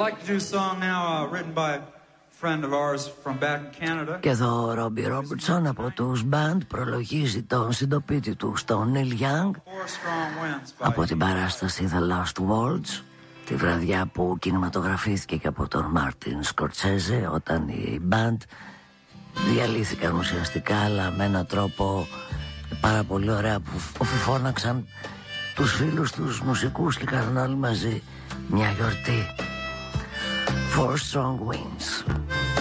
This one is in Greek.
like to do a song now written by a friend of ours from back in Canada. Και εδώ ο Ρόμπι Ρόμπερτσον από τους Band προλογίζει τον συντοπίτη του στον Neil Young από την παράσταση The Last Waltz, τη βραδιά που κινηματογραφήθηκε και από τον Μάρτιν Σκορτσέζε, όταν οι Band διαλύθηκαν ουσιαστικά, αλλά με έναν τρόπο πάρα πολύ ωραία, που φώναξαν τους φίλους τους μουσικούς και κάνουν όλοι μαζί μια γιορτή. Four Strong Winds.